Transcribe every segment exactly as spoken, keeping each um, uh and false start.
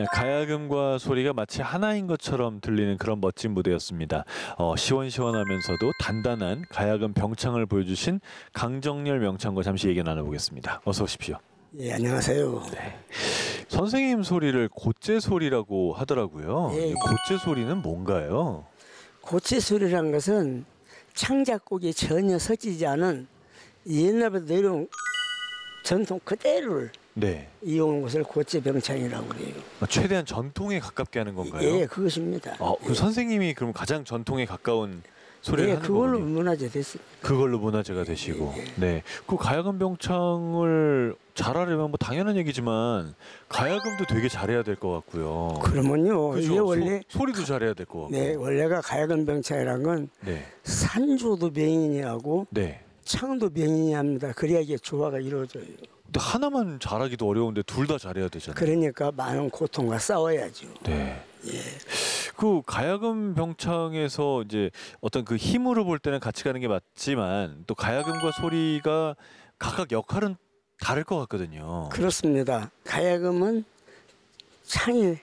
가야금과 소리가 마치 하나인 것처럼 들리는 그런 멋진 무대였습니다. 어, 시원시원하면서도 단단한 가야금 병창을 보여주신 강정렬 명창과 잠시 얘기 나눠보겠습니다. 어서 오십시오. 예, 안녕하세요. 네. 선생님 소리를 고째 소리라고 하더라고요. 예. 고째 소리는 뭔가요? 고체 소리란 것은 창작곡이 전혀 섞이지 않은 옛날부터 내려온 전통 그대로를 네. 이용한 것을 고체 병창이라고 그래요. 최대한 전통에 가깝게 하는 건가요? 예, 그것입니다. 어, 그 예. 선생님이 그럼 가장 전통에 가까운 소리를 예, 하는 그걸로 거군요. 문화재 됐습니다. 그걸로 문화재가 되시고. 예, 예. 네. 그 가야금 병창을 잘하려면 뭐 당연한 얘기지만 가야금도 되게 잘해야 될 것 같고요. 그러면요, 그죠? 이게 원래 소, 소리도 잘해야 될 것 같고. 네, 원래가 가야금 병창이란 건 네. 산조도 명인이 하고 네. 창도 명인이 합니다. 그래야 이게 조화가 이루어져요. 근데 하나만 잘하기도 어려운데 둘 다 잘해야 되잖아요. 그러니까 많은 고통과 싸워야죠. 네. 예. 그 가야금 병창에서 이제 어떤 그 힘으로 볼 때는 같이 가는 게 맞지만 또 가야금과 소리가 각각 역할은 다를 것 같거든요. 그렇습니다. 가야금은 창의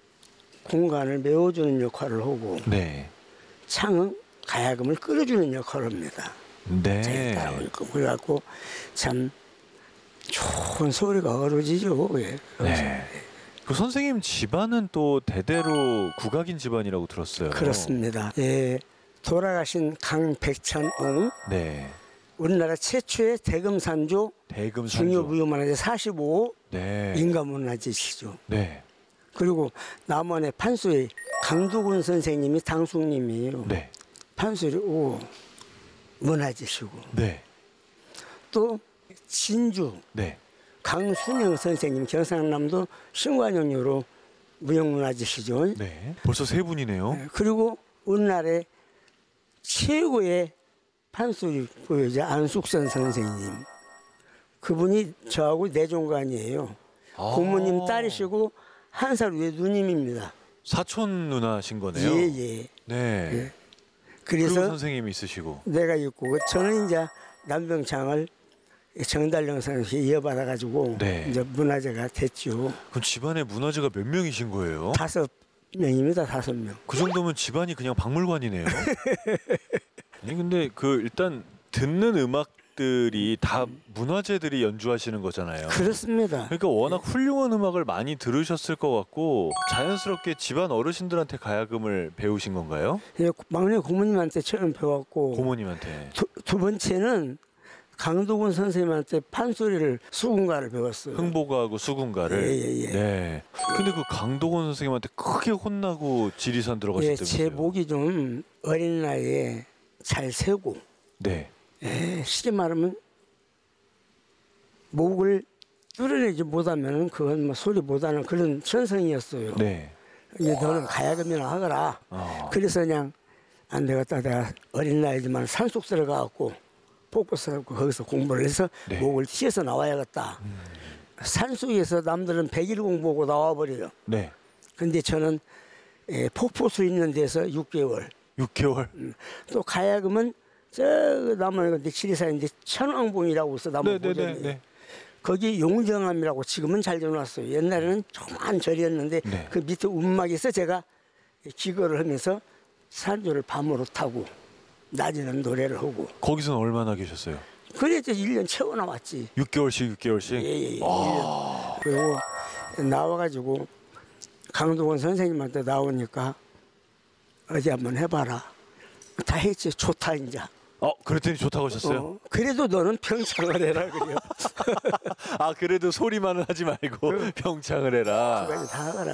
공간을 메워주는 역할을 하고 네. 창은 가야금을 끌어주는 역할을 합니다. 네. 그래갖고 참 좋은 소리가 어우러지죠. 예. 네. 그 선생님 집안은 또 대대로 국악인 집안이라고 들었어요. 그렇습니다. 예. 돌아가신 강백찬옹, 네. 우리나라 최초의 대금산조 대금 중요무형문화재 사십오 호 네. 인가문화재시죠. 네. 그리고 남원의 판소리 강두군 선생님이 당숙님이에요. 네. 판소리 오 문화재시고, 네. 또 진주 네. 강순영 선생님 경상남도 신관영유로 무형문화재시죠. 네. 벌써 세 분이네요. 네, 그리고 우리나라의 최고의 판소리 보유자 안숙선 선생님, 그분이 저하고 내종관이에요. 아. 고모님 딸이시고 한 살 위에 누님입니다. 사촌 누나신 거네요. 예예. 네. 예. 그리고 그래서 선생님이 있으시고. 내가 있고 저는 이제 남병창을 정달령 선생님께 이어받아 가지고 네. 이제 문화재가 됐죠. 그럼 집안에 문화재가 몇 명이신 거예요? 다섯 명입니다. 다섯 명. 그 정도면 집안이 그냥 박물관이네요. 아니 근데 그 일단 듣는 음악들이 다 문화재들이 연주하시는 거잖아요. 그렇습니다. 그러니까 워낙 훌륭한 음악을 많이 들으셨을 것 같고 자연스럽게 집안 어르신들한테 가야금을 배우신 건가요? 예, 막내 고모님한테 처음 배웠고, 고모님한테. 두, 두 번째는 강도군 선생님한테 판소리를 수군가를 배웠어요. 흥보가하고 수군가를. 예, 예, 예. 네. 근데 그 강동원 선생님한테 크게 혼나고 지리산 예, 들어가셨다면서요? 제 목이 좀 어린 나이에 잘 세고, 네. 예, 쉽게 말하면 목을 뚫어내지 못하면 그건 뭐 소리 못하는 그런 천성이었어요. 네. 이제 너는 가야금이나 하거라. 어. 그래서 그냥 안 되겠다. 내가 어린 나이지만 산속설에 가갖고 포커스하고 거기서 공부를 해서 네. 목을 튀어서 나와야겠다. 음. 산속에서 남들은 백 일 공부하고 나와버려요. 네. 근데 저는 예, 폭포수 있는 데서 육 개월. 육 개월. 음. 또 가야금은 저 남원 지리산인데 천왕봉이라고 있어. 남원 네네네. 보전에. 네. 거기 용정암이라고 지금은 잘 지어놨어요. 옛날에는 조그만 절이었는데 네. 그 밑에 움막에서 제가 기거를 하면서 산조를 밤으로 타고 낮에는 노래를 하고 거기서는 얼마나 계셨어요? 그래서 일 년 채워 나왔지. 육 개월씩 육 개월씩. 예예예. 아. 그리고 나와가지고 강동원 선생님한테 나오니까 어디 한번 해봐라. 다 했지. 좋다 이제. 어, 그랬더니 좋다고 하셨어요? 어, 그래도 너는 평창을 해라 그래요. 아, 그래도 소리만은 하지 말고 평창을 해라. 그까지 다 하라.